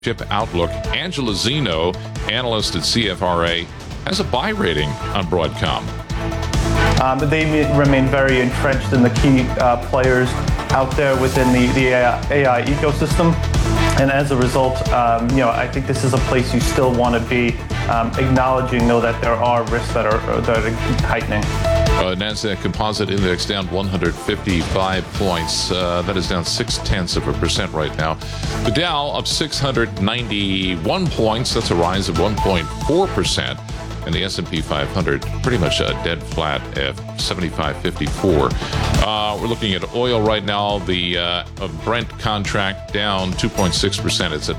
chip outlook. Angela Zeno, analyst at CFRA, has a buy rating on Broadcom. They remain very entrenched in the key players out there within the AI ecosystem. And as a result, I think this is a place you still want to be, acknowledging, though, that there are risks that are tightening. NASDAQ Composite Index down 155 points. That is down 0.6% right now. The Dow up 691 points. That's a rise of 1.4%. And the S&P 500 pretty much dead flat at 75.54. We're looking at oil right now. The Brent contract down 2.6%. It's at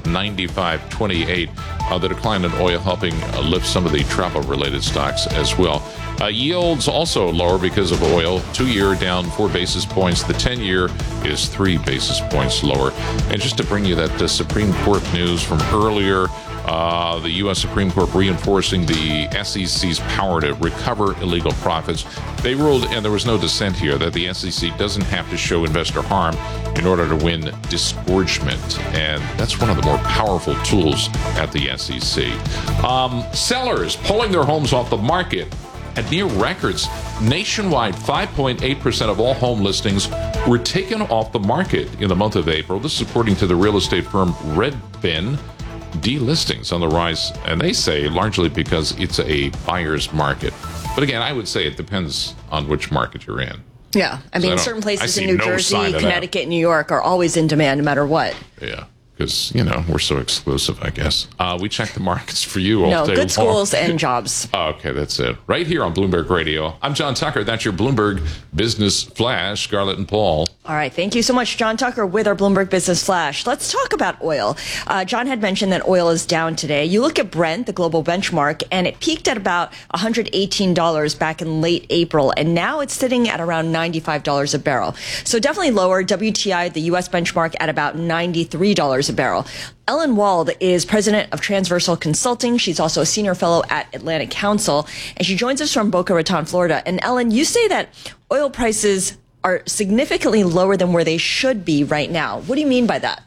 95.28. The decline in oil helping lift some of the travel-related stocks as well. Yields also lower because of oil. 2-year down 4 basis points. The 10-year is 3 basis points lower. And just to bring you that Supreme Court news from earlier, the U.S. Supreme Court reinforcing the SEC's power to recover illegal profits. They ruled, and there was no dissent here, that the SEC doesn't have to show investor harm in order to win disgorgement. And that's one of the more powerful tools at the SEC. Sellers pulling their homes off the market at near records. Nationwide, 5.8% of all home listings were taken off the market in the month of April. This is according to the real estate firm Redfin. Delistings on the rise, and they say largely because it's a buyer's market. But again, I would say it depends on which market you're in. Yeah, I mean, certain places in New Jersey, Connecticut, New York are always in demand no matter what. Yeah, because, we're so exclusive, I guess. We check the markets for you all day long. No, good schools and jobs. Okay, that's it. Right here on Bloomberg Radio. I'm John Tucker. That's your Bloomberg Business Flash. Scarlett and Paul. All right. Thank you so much, John Tucker, with our Bloomberg Business Flash. Let's talk about oil. John had mentioned that oil is down today. You look at Brent, the global benchmark, and it peaked at about $118 back in late April, and now it's sitting at around $95 a barrel. So definitely lower. WTI, the U.S. benchmark, at about $93 a barrel. Ellen Wald is president of Transversal Consulting. She's also a senior fellow at Atlantic Council, and she joins us from Boca Raton, Florida. And Ellen, you say that oil prices are significantly lower than where they should be right now. What do you mean by that?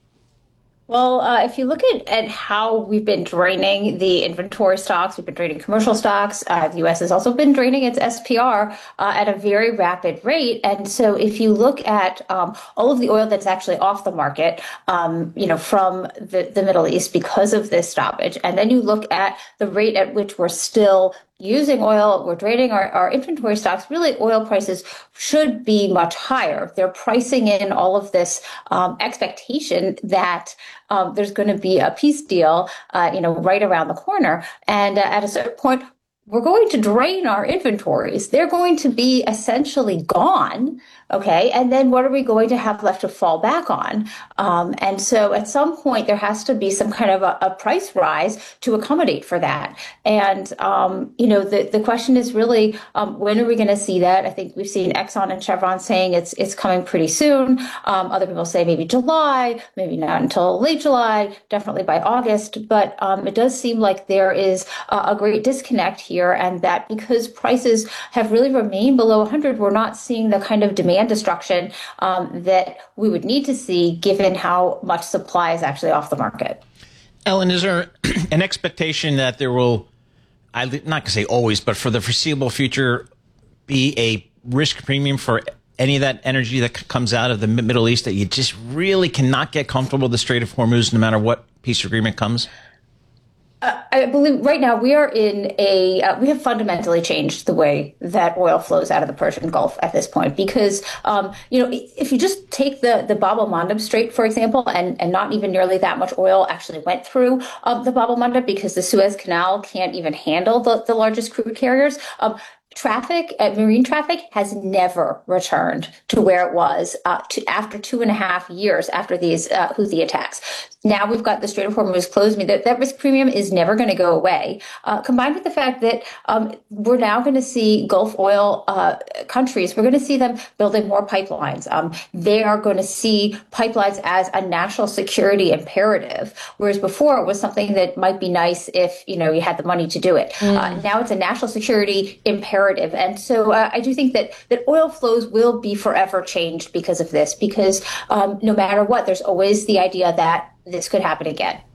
Well, if you look at how we've been draining the inventory stocks, we've been draining commercial stocks. The U.S. has also been draining its SPR at a very rapid rate. And so if you look at all of the oil that's actually off the market, from the Middle East because of this stoppage, and then you look at the rate at which we're still using oil, we're draining our inventory stocks, really oil prices should be much higher. They're pricing in all of this expectation that there's going to be a peace deal, right around the corner. And at a certain point, we're going to drain our inventories. They're going to be essentially gone. Okay. And then what are we going to have left to fall back on? And so at some point there has to be some kind of a price rise to accommodate for that. And, the question is really, when are we going to see that? I think we've seen Exxon and Chevron saying it's coming pretty soon. Other people say maybe July, maybe not until late July, definitely by August. But it does seem like there is a great disconnect here, and that because prices have really remained below 100, we're not seeing the kind of demand destruction that we would need to see given how much supply is actually off the market. Ellen, is there an expectation that there will, I'm not going to say always, but for the foreseeable future, be a risk premium for any of that energy that comes out of the Middle East, that you just really cannot get comfortable with the Strait of Hormuz no matter what peace agreement comes? I believe right now we are in we have fundamentally changed the way that oil flows out of the Persian Gulf at this point, because, if you just take the Bab el-Mandeb Strait, for example, and not even nearly that much oil actually went through the Bab el-Mandeb because the Suez Canal can't even handle the largest crude carriers. Marine traffic has never returned to where it was after 2.5 years after these Houthi attacks. Now we've got the Strait of Hormuz closed. That risk premium is never going to go away. Combined with the fact that we're now going to see Gulf oil countries, we're going to see them building more pipelines. They are going to see pipelines as a national security imperative, whereas before it was something that might be nice if you had the money to do it. Now it's a national security imperative. And so I do think that oil flows will be forever changed because of this, because no matter what, there's always the idea that this could happen again.